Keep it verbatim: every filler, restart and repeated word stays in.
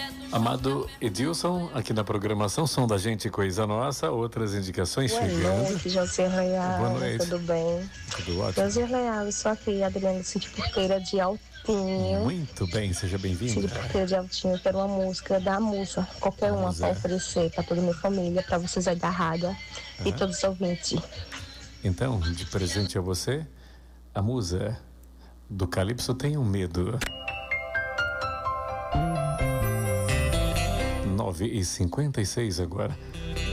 Amado Edilson, aqui na programação Som da Gente, Coisa Nossa, outras indicações Boa chegando. noite, José Leal. Boa noite. Tudo bem? Tudo ótimo. José Leal, eu sou aqui, Adriana Cid Porteira de Altinho. Muito bem, seja bem-vinda. Cid Porteira de Altinho, quero uma música da Musa, qualquer A uma Musa. para oferecer para toda a minha família, para vocês aí da rádio Ah. e todos os ouvintes. Então, de presente a você, a Musa do Calypso Tem um Medo. nove e cinquenta e seis agora.